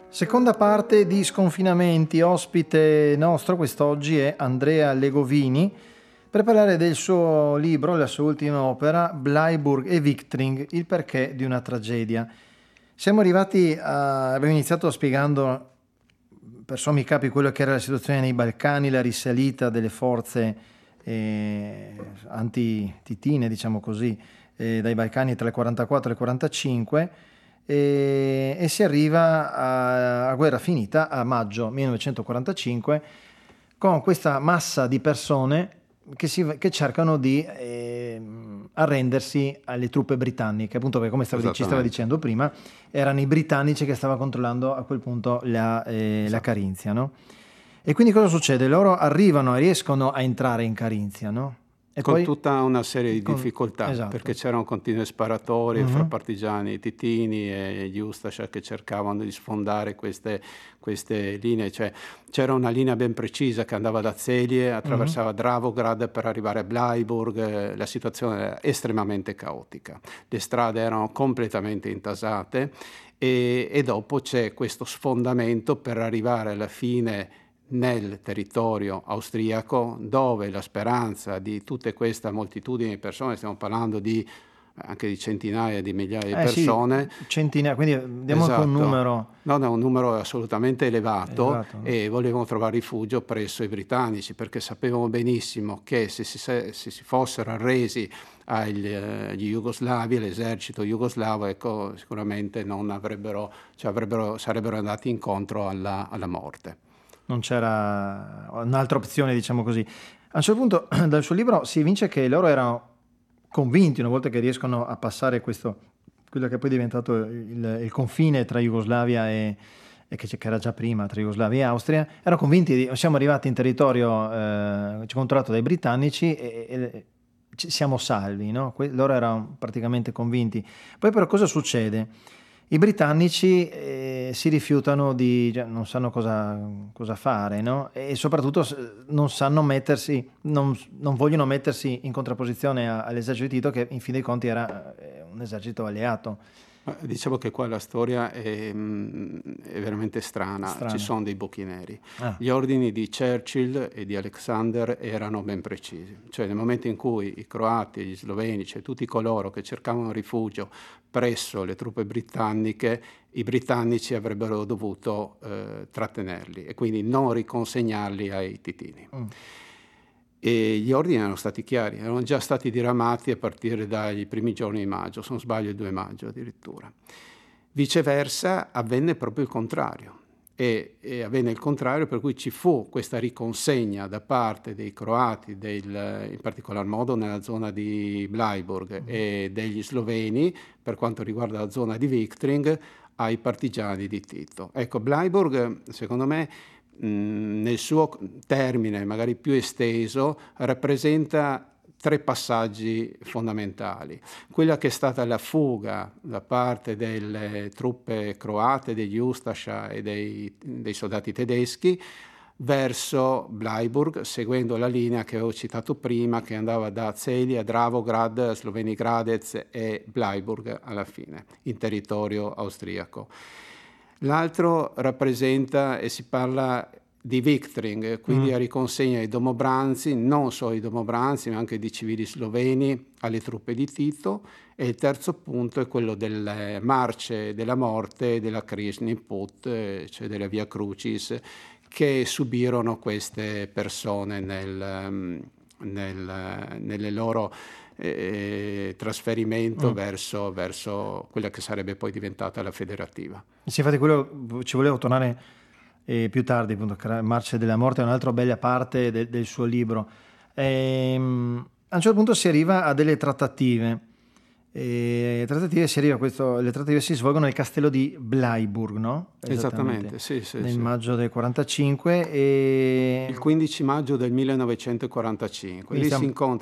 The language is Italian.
Seconda parte di Sconfinamenti, ospite nostro quest'oggi è Andrea Legovini per parlare del suo libro, la sua ultima opera, Bleiburg e Viktring, il perché di una tragedia. Abbiamo iniziato spiegando per sommi capi quello che era la situazione nei Balcani, la risalita delle forze anti-titine, diciamo così, dai Balcani tra il 44 e il 45, e si arriva a guerra finita a maggio 1945 con questa massa di persone che cercano di arrendersi alle truppe britanniche, appunto perché come ci stava dicendo prima, erano i britannici che stavano controllando a quel punto la Carinzia, no? E quindi cosa succede? Loro arrivano e riescono a entrare in Carinzia, no? E con poi, tutta una serie di difficoltà, esatto. Perché c'erano continue sparatorie fra partigiani titini e gli Ustascia che cercavano di sfondare queste linee. Cioè, c'era una linea ben precisa che andava da Zelie, attraversava Dravograd per arrivare a Bleiburg. La situazione era estremamente caotica, le strade erano completamente intasate e dopo c'è questo sfondamento per arrivare alla fine nel territorio austriaco, dove la speranza di tutta questa moltitudine di persone, stiamo parlando anche di centinaia di migliaia di persone. Sì, centinaia, quindi diamo anche un numero. No, un numero assolutamente elevato, no? E volevano trovare rifugio presso i britannici, perché sapevano benissimo che se si fossero arresi agli jugoslavi, all'esercito jugoslavo, ecco, sicuramente sarebbero andati incontro alla morte. Non c'era un'altra opzione, diciamo così. A un certo punto dal suo libro si evince che loro erano convinti, una volta che riescono a passare quello che poi è diventato il confine tra Jugoslavia e che era già prima tra Jugoslavia e Austria, erano convinti, siamo arrivati in territorio controllato dai britannici e siamo salvi, no? Loro erano praticamente convinti. Poi però cosa succede? I britannici si rifiutano non sanno cosa fare, no? E soprattutto non sanno non vogliono mettersi in contrapposizione all'esercito di Tito, che in fin dei conti era un esercito alleato. Diciamo che qua la storia è veramente strana. Ci sono dei buchi neri. Gli ordini di Churchill e di Alexander erano ben precisi, cioè nel momento in cui i croati, gli sloveni, cioè tutti coloro che cercavano rifugio presso le truppe britanniche, i britannici avrebbero dovuto trattenerli e quindi non riconsegnarli ai titini. E gli ordini erano stati chiari, erano già stati diramati a partire dai primi giorni di maggio, se non sbaglio il 2 maggio addirittura. Viceversa avvenne proprio il contrario, e avvenne il contrario, per cui ci fu questa riconsegna da parte dei croati, in particolar modo nella zona di Bleiburg, e degli sloveni per quanto riguarda la zona di Viktring ai partigiani di Tito. Ecco, Bleiburg secondo me nel suo termine magari più esteso rappresenta 3 passaggi fondamentali. Quella che è stata la fuga da parte delle truppe croate, degli Ustascia e dei soldati tedeschi verso Bleiburg, seguendo la linea che avevo citato prima, che andava da Zelia, Dravograd, Sloveni Gradec e Bleiburg alla fine, in territorio austriaco. L'altro rappresenta, e si parla di Viktring, quindi la riconsegna ai domobranzi, non solo ai domobranzi, ma anche di civili sloveni alle truppe di Tito. E il terzo punto è quello delle marce della morte, della Krishni Put, cioè della Via Crucis, che subirono queste persone nelle loro trasferimento verso quella che sarebbe poi diventata la federativa. Sì, infatti quello ci volevo tornare più tardi, appunto, Marce della Morte è un'altra bella parte del suo libro. A un certo punto si arriva a delle trattative. Le trattative si svolgono nel castello di Bleiburg, no? Esattamente, sì. Nel maggio del 45 e il 15 maggio del 1945. Lì si incontra